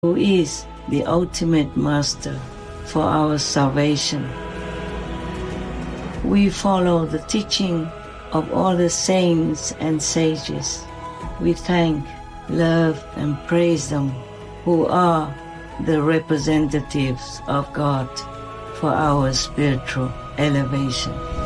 who is the ultimate master for our salvation. We follow the teaching of all the saints and sages. We thank, love, and praise them who are the representatives of God for our spiritual elevation.